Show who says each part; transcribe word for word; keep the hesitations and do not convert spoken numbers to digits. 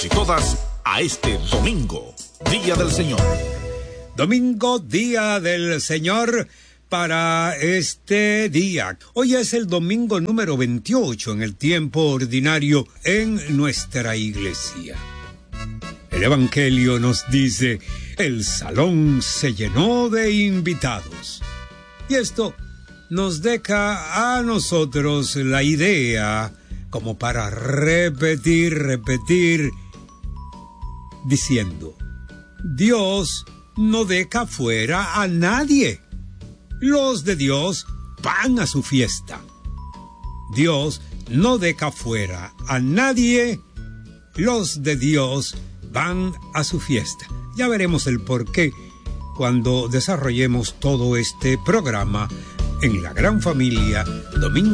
Speaker 1: Y todas a este domingo, Día del Señor.
Speaker 2: Domingo, Día del Señor, para este día. Hoy es el domingo número veintiocho en el tiempo ordinario en nuestra iglesia. El Evangelio nos dice, el salón se llenó de invitados. Y esto nos deja a nosotros la idea como para repetir, repetir, diciendo, Dios no deja fuera a nadie. Los de Dios van a su fiesta. Dios no deja fuera a nadie. Los de Dios van a su fiesta. Ya veremos el porqué cuando desarrollemos todo este programa en la gran familia Domingo